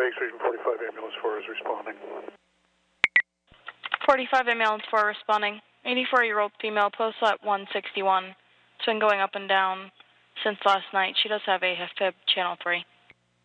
Lake Region 45 Ambulance 4 is responding. 45 Ambulance 4 responding. 84-year-old female, post at 161. It's been going up and down since last night. She does have AFib channel 3.